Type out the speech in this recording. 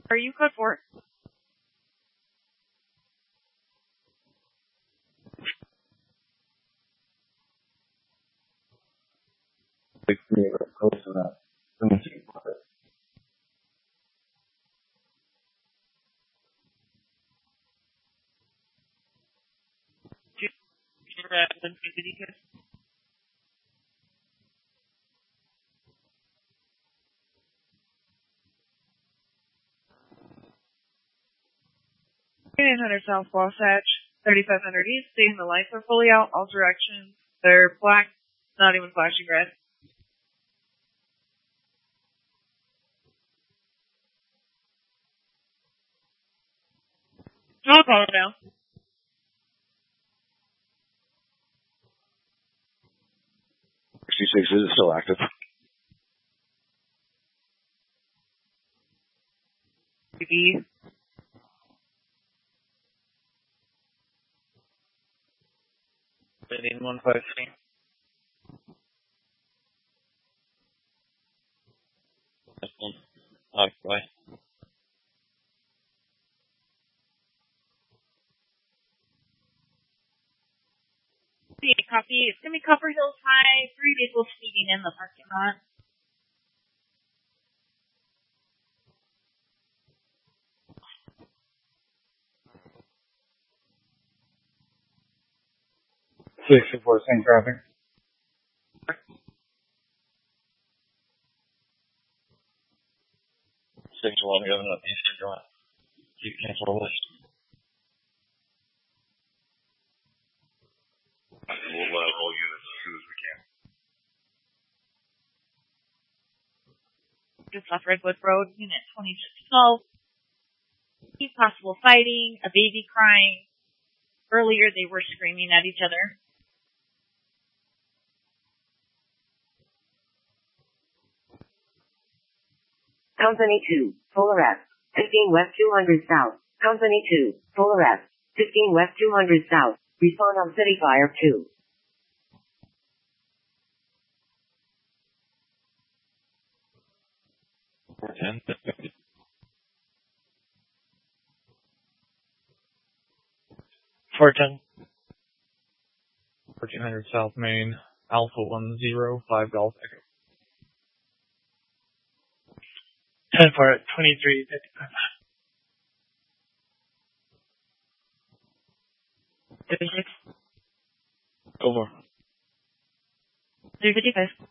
Are you code 4? Close to that. Let me see. South Wasatch, 3500 East, seeing the lights are fully out, all directions. They're black, not even flashing red. I'll call it now. 66 is still active. TV. In 153. That's one. Bye. Copy. It's going to be Copper Hills High. 3 vehicles speeding in the parking lot. Same traffic. 6-1 going up Eastern Drive. Keep cancel the list. We'll let all units as soon as we can. Just off Redwood Road, Unit 2612. Possible fighting, a baby crying. Earlier they were screaming at each other. Company 2, full arrest. 15 West 200 South. Company 2, full arrest. 15 West 200 South. Respond on City Fire 2. Fortin. 1400 South Main. Alpha 105 Golf Echo. 10 for it. 2355. 36. Over. 355.